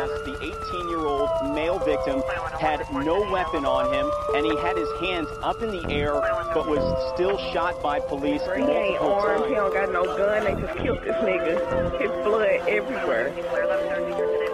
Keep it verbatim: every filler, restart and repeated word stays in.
arrest. The eighteen-year-old male victim had no weapon on him, and he had his hands up in the air, but was still shot by police He ain't multiple armed. times. He don't got no gun. They just killed this nigga. His blood everywhere.